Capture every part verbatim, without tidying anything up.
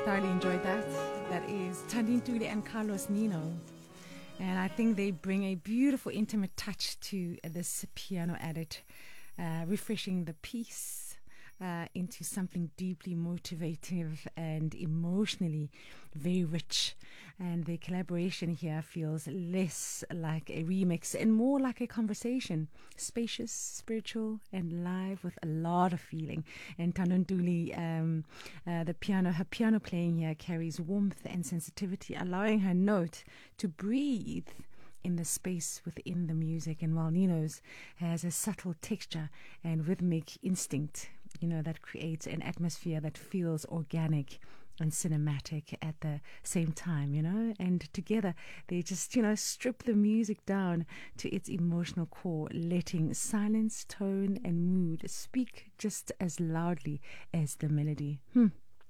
thoroughly enjoyed that. That is Tandine Tuli and Carlos Nino. And I think they bring a beautiful, intimate touch to this piano edit, uh, refreshing the piece uh, into something deeply motivative and emotionally very rich. And the collaboration here feels less like a remix and more like a conversation, spacious, spiritual, and live with a lot of feeling. And Tandine Tuli, um, uh, the piano, her piano playing here carries warmth and sensitivity, allowing her note to breathe in the space within the music. And while Nino's has a subtle texture and rhythmic instinct, you know, that creates an atmosphere that feels organic and cinematic at the same time, you know, and together they just, you know, strip the music down to its emotional core, letting silence, tone, and mood speak just as loudly as the melody. Hmm.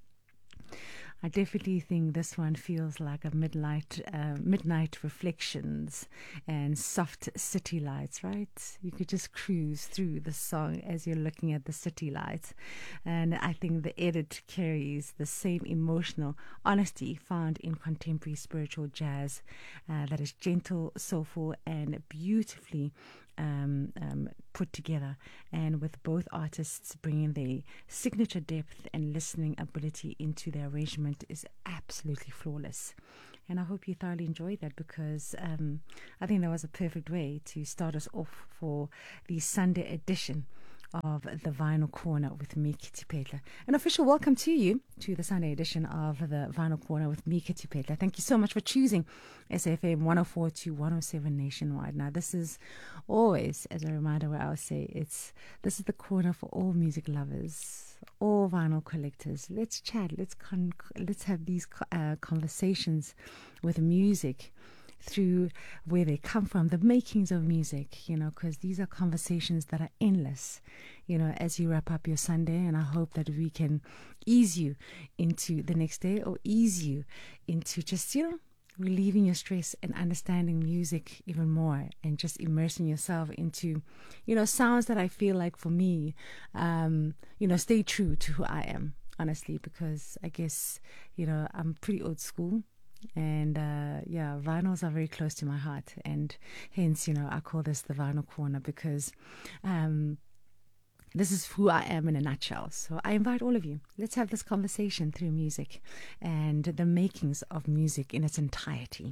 I definitely think this one feels like a midnight, uh, midnight reflections and soft city lights, right? You could just cruise through the song as you're looking at the city lights. And I think the edit carries the same emotional honesty found in contemporary spiritual jazz uh, that is gentle, soulful, and beautifully Um, um, put together, and with both artists bringing their signature depth and listening ability into their arrangement is absolutely flawless. And I hope you thoroughly enjoyed that, because um, I think that was a perfect way to start us off for the Sunday edition of the Vinyl Corner with me, Kitty Petler. An official welcome to you to the Sunday edition of the Vinyl Corner with me, Kitty Petler. Thank you so much for choosing S F M one oh four to one oh seven nationwide. Now, this is always, as a reminder, where I'll say it's this is the corner for all music lovers, all vinyl collectors. Let's chat. Let's con- let's have these uh, conversations with music through where they come from, the makings of music, you know, because these are conversations that are endless, you know, as you wrap up your Sunday. And I hope that we can ease you into the next day, or ease you into just, you know, relieving your stress and understanding music even more, and just immersing yourself into, you know, sounds that I feel like for me, um, you know, stay true to who I am, honestly, because I guess, you know, I'm pretty old school. And uh, yeah, vinyls are very close to my heart, and hence, you know, I call this the Vinyl Corner, because um, this is who I am in a nutshell. So I invite all of you, let's have this conversation through music and the makings of music in its entirety.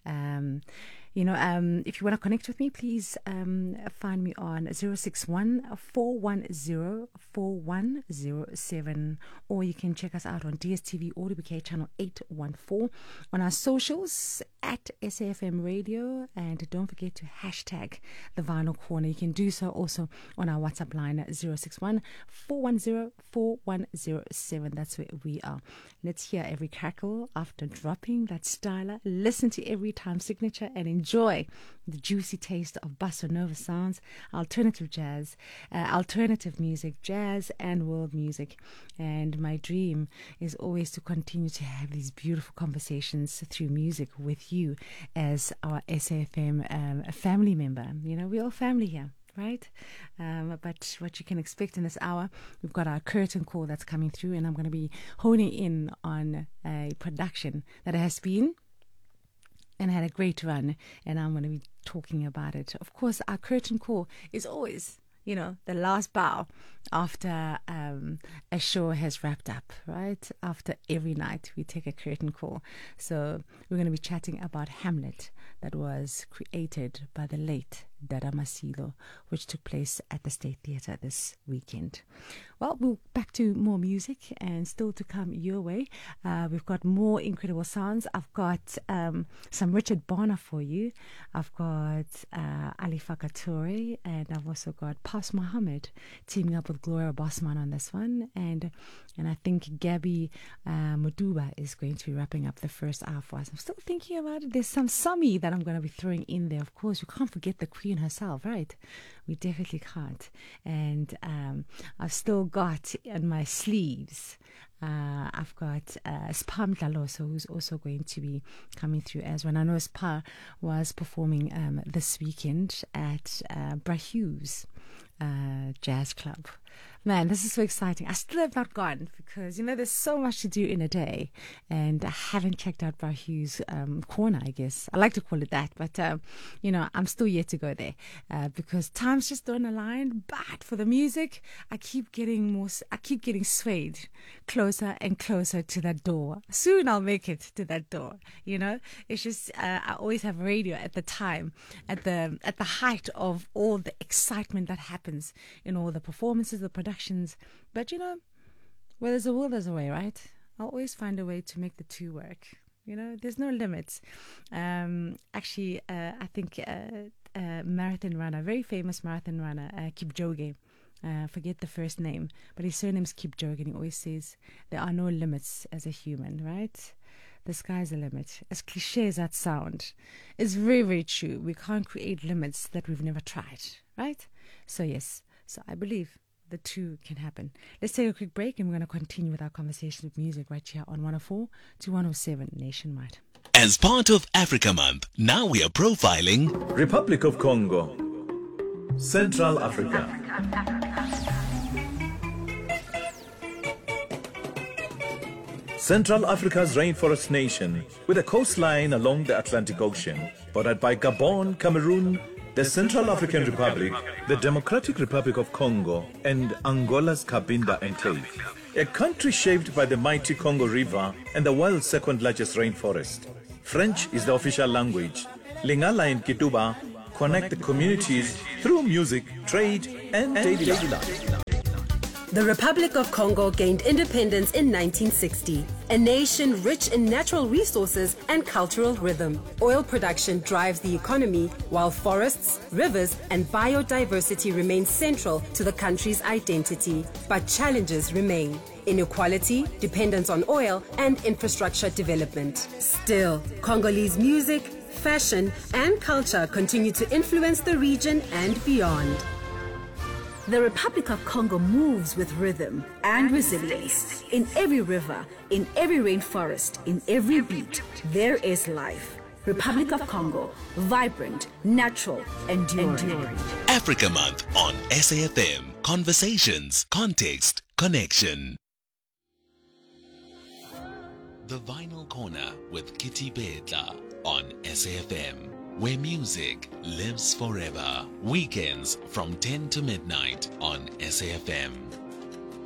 Um, you know, um, if you want to connect with me, please um, find me on zero six one, four one zero, four one zero seven, or you can check us out on D S T V Audio B K channel eight one four, on our socials at S A F M Radio, and don't forget to hashtag the Vinyl Corner. You can do so also on our WhatsApp line at zero six one, four one zero, four one zero seven. That's where we are. Let's hear every crackle after dropping that styler. Listen to every time signature and enjoy the juicy taste of bossa nova sounds, alternative jazz, uh, alternative music, jazz and world music. And my dream is always to continue to have these beautiful conversations through music with you as our S A F M um, family member. You know, we're all family here, right? Um, but what you can expect in this hour, we've got our curtain call that's coming through, and I'm going to be honing in on a production that has been and had a great run, and I'm going to be talking about it. Of course, our curtain call is always, you know, the last bow after um, a show has wrapped up, right? After every night, we take a curtain call. So we're going to be chatting about Hamlet, that was created by the late Dada Masilo, which took place at the State Theatre this weekend. Well, we'll back to more music, and still to come your way. Uh, we've got more incredible sounds. I've got um, some Richard Bonner for you. I've got uh, Ali Fakatore, and I've also got Pas Mohammed teaming up with Gloria Bosman on this one. And and I think Gabby uh, Muduba is going to be wrapping up the first hour for us. I'm still thinking about it. There's some Sami that I'm going to be throwing in there. Of course, you can't forget the Queen herself, right? We definitely can't. And um, I've still got in my sleeves, uh, I've got uh, Spa Mdlaloso, who's also going to be coming through as well. And I know Spa was performing um, this weekend at uh, Bra Hughes uh, Jazz Club. Man, this is so exciting. I still have not gone because, you know, there's so much to do in a day. And I haven't checked out Bar Hugh's um, corner, I guess. I like to call it that. But, um, you know, I'm still yet to go there uh, because times just don't align. But for the music, I keep getting more, I keep getting swayed closer and closer to that door. Soon I'll make it to that door. You know, it's just, uh, I always have radio at the time, at the, at the height of all the excitement that happens in all the performances, the productions. But you know, where there's a will, there's a way, right? I'll always find a way to make the two work. You know, there's no limits. Um, actually, uh, I think uh, uh, marathon runner, very famous marathon runner, uh, Kipchoge. Uh, forget the first name, but his surname's Kipchoge, and he always says there are no limits as a human, right? The sky's the limit. As cliche as that sound, it's very, very true. We can't create limits that we've never tried, right? So yes, so I believe the two can happen. Let's take a quick break and we're going to continue with our conversation with music right here on one oh four to one oh seven nationwide. As part of Africa Month, now we are profiling Republic of Congo, Central Africa. Central Africa's rainforest nation with a coastline along the Atlantic Ocean, bordered by Gabon, Cameroon, the Central African Republic, the Democratic Republic of Congo, and Angola's Cabinda Enclave. A country shaped by the mighty Congo River and the world's second largest rainforest. French is the official language. Lingala and Kituba connect the communities through music, trade, and daily life. The Republic of Congo gained independence in nineteen sixty, a nation rich in natural resources and cultural rhythm. Oil production drives the economy, while forests, rivers, and biodiversity remain central to the country's identity. But challenges remain: inequality, dependence on oil, and infrastructure development. Still, Congolese music, fashion, and culture continue to influence the region and beyond. The Republic of Congo moves with rhythm and resilience. In every river, in every rainforest, in every beat, there is life. Republic of Congo, vibrant, natural, enduring. Africa Month on S A F M. Conversations, context, connection. The Vinyl Corner with Kitty Bedla on S A F M, where music lives forever. Weekends from ten to midnight on S A F M.